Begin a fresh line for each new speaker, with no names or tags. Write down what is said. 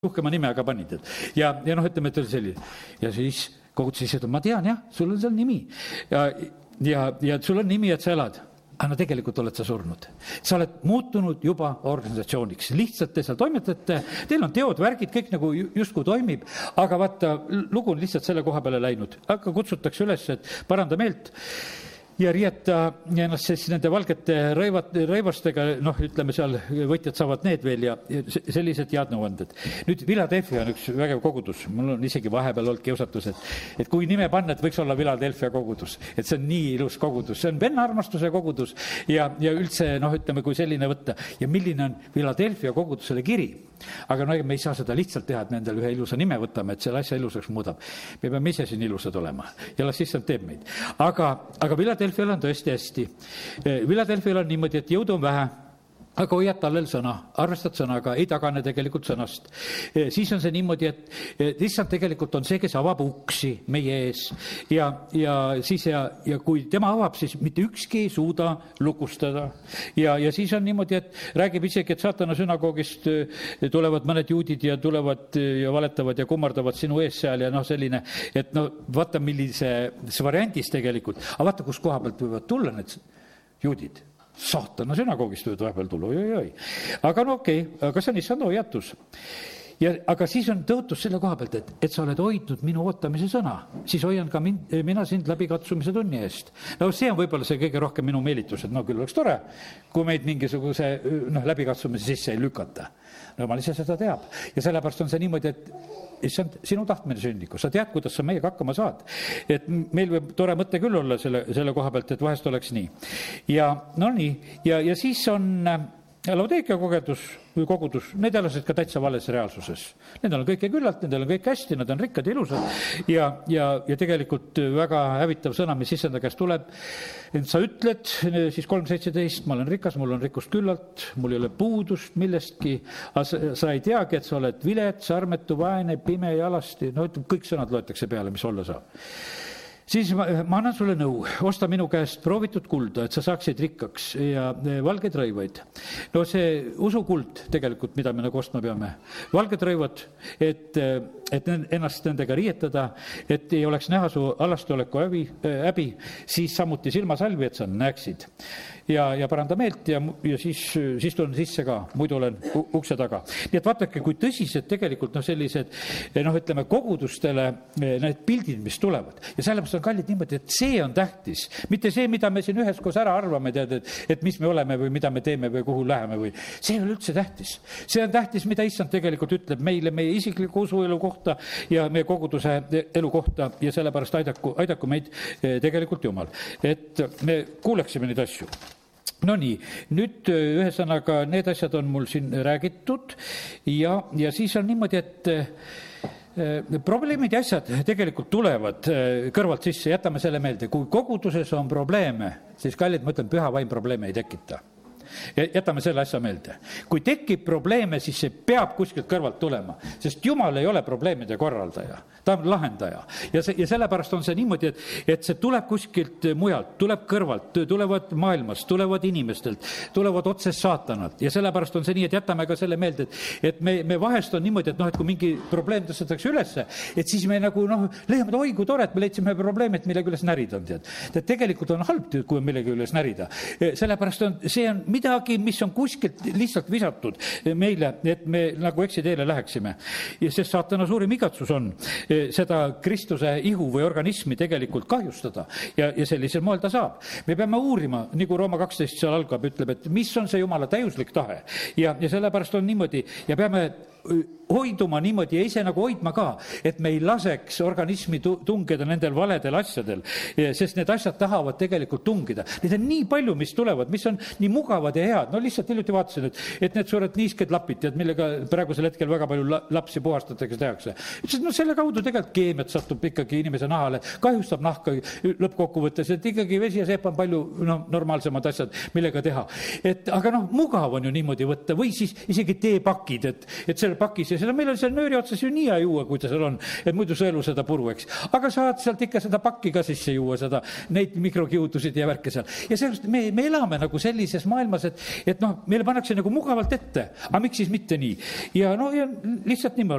uhkema nime aga panid. Ja noh, ütleme, et oli selline. Ja siis kogudus ütles, et ma tean jah, sul on seal nimi. Ja sul on nimi, et sa elad. Aga no tegelikult oled sa surnud. Sa oled muutunud juba organisatsiooniks. Lihtsalt te seal toimetate, teil on teod, värgid, kõik nagu justkui toimib, aga vaata, lugu on lihtsalt selle koha peale läinud. Aga kutsutakse üles, et paranda meelt ja riieta ennast siis nende valgete rõivastega, noh, ütleme seal, võitjad saavad need veel ja sellised head nõuanded. Nüüd Philadelphia on üks vägev kogudus. Mul on isegi vahepeal olnud kiusatus, et kui nime panna, et võiks olla Philadelphia kogudus. Et see on nii ilus kogudus. See on vennaarmastuse kogudus ja üldse, noh, ütleme, kui selline võtta. Ja milline on Philadelphia kogudusele kiri? Aga no me ei saa seda lihtsalt teha, et me endale ühe ilusa nime võtame, et selle asja ilusaks muudab. Me peame ise siin ilusad olema ja las issand teeb meid. Aga Philadelphia'l on tõesti hästi. Philadelphia'l on niimoodi, et jõudu on vähe, aga hoiad tallel sõna, arvestad sõnaga, ei tagane tegelikult sõnast. Siis on see niimoodi, et issand tegelikult on see, kes avab uksi meie ees. Ja kui tema avab, siis mitte ükski ei suuda lukustada. Ja siis on niimoodi, et räägib isegi, et saatana sünagoogist tulevad mõned juudid ja tulevad ja valetavad ja kummardavad sinu ees seal ja noh, selline, et no vaata, millises variandis tegelikult. Aga vaata, kus koha pealt võivad tulla need juudid. Saatana sünagoogist võivad vahepeal tulla, Aga no okei, aga see on issand hoiatus. Aga siis on tõotus selle koha pealt, et sa oled hoidnud minu ootamise sõna, siis hoian ka mina sind läbi katsumise tunni eest. No see on võib-olla see kõige rohkem minu meelitus, et no küll oleks tore, kui meid mingisuguse läbikatsumise sisse ei lükata. No ma ise seda teab ja sellepärast on see niimoodi, et issand, sinu tahtmine sünniku, sa tead, kuidas sa meiega hakkama saad. Et meil võib tore mõte küll olla selle koha pealt, et vahest oleks nii. Ja no nii, ja siis on Laodicea kogudus, need elasid ka täitsa vales reaalsuses. Nendel on kõike küllalt, nendel on kõik hästi, nad on rikkad ja ilusad ja tegelikult väga hävitav sõna, mis issanda käest tuleb. Et sa ütled, siis 3.17, ma olen rikas, mul on rikkust küllalt, mul ei ole puudust millestki, aga sa ei teagi, et sa oled vilets, armetu, vaene, pime ja alasti. No kõik sõnad loetakse peale, mis olla saab. Siis ma annan sulle nõu, osta minu käest proovitud kulda, et sa saaksid rikkaks ja valgeid rõivaid. No see usukuld tegelikult, mida me nagu ostma peame. Valged rõivad, et ennast nendega riietada, et ei oleks näha su alastoleku häbi, siis samuti silmasalvi, et sa näeksid. Ja paranda meelt ja siis tulen sisse ka, muidu olen ukse taga. Nii et vaadake, kui tõsised tegelikult sellised, ütleme, kogudustele need pildid, mis tulevad. Ja sellepärast on kallid niimoodi, et see on tähtis. Mitte see, mida me siin üheskoos ära arvame, et mis me oleme või mida me teeme või kuhu läheme või. See ei ole üldse tähtis. See on tähtis, mida issand tegelikult ütleb meile, meie isikliku usuelu kohta ja meie koguduse elu kohta ja sellepärast aidaku meid tegelikult Jumal. Et me kuuleksime neid asju. No nii, nüüd ühesõnaga need asjad on mul siin räägitud ja siis on niimoodi, et probleemid ja asjad tegelikult tulevad kõrvalt sisse, jätame selle meelde. Kui koguduses on probleeme, siis kallid, ma ütlen, püha vaim probleeme ei tekita. Ja jätame selle asja meelde. Kui tekib probleeme, siis see peab kuskilt kõrvalt tulema, sest Jumal ei ole probleemide korraldaja, ta on lahendaja. Ja sellepärast on see niimoodi, et see tuleb kuskilt mujalt, tuleb kõrvalt, tulevad maailmast, tulevad inimestelt, tulevad otse saatanalt. Ja sellepärast on see nii, et jätame ka selle meelde, et me vahest on niimoodi, et kui mingi probleem tõstetakse ülesse, et siis me nagu leiame, oi kui tore, et me leidsime probleemi, et millega üles närida on. Et tegelikult on halb, kui on millega üles närida. Sellepärast see on midagi, mis on kuskilt lihtsalt visatud meile, et me nagu eksiteele läheksime. Ja sest saatana suurim igatsus on seda Kristuse ihu või organismi tegelikult kahjustada ja sellisel moel ta saab. Me peame uurima, nagu Rooma 12 seal algab, ütleb, et mis on see Jumala täiuslik tahe ja sellepärast on niimoodi ja peame hoiduma niimoodi ja ise nagu hoidma ka, et me ei laseks organismi tungida nendel valedel asjadel, sest need asjad tahavad tegelikult tungida. Need on nii palju, mis tulevad, mis on nii mugavad ja head. No lihtsalt hiljuti vaatasin, et need suured niisked lapid, millega praegusel hetkel väga palju lapsi puhastatakse tehakse. Selle kaudu tegelikult keemiat satub ikkagi inimese nahale, kahjustab nahka lõppkokkuvõttes, et ikkagi vesi ja seep on palju normaalsemad asjad, millega teha. Aga mugav on ju niimoodi võtta või siis isegi teepakid, et selle pakis ja seda meil on seal nööri otsas ju nii hea juua, kui ta seal on, et muidu sõelu seda puru, eks. aga saad sealt ikka seda pakki ka sisse juua, seda, neid mikrokiutusid ja värke seal. ja sellest me elame nagu sellises maailmas, et meile pannakse nagu mugavalt ette, aga miks siis mitte nii? ja lihtsalt niimoodi.